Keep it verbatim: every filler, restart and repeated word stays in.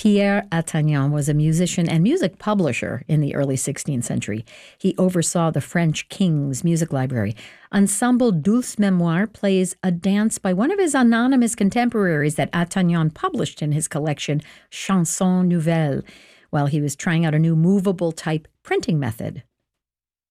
Pierre Attagnan was a musician and music publisher in the early sixteenth century. He oversaw the French king's music library. Ensemble Douce Mémoire plays a dance by one of his anonymous contemporaries that Attagnan published in his collection Chansons Nouvelles while he was trying out a new movable type printing method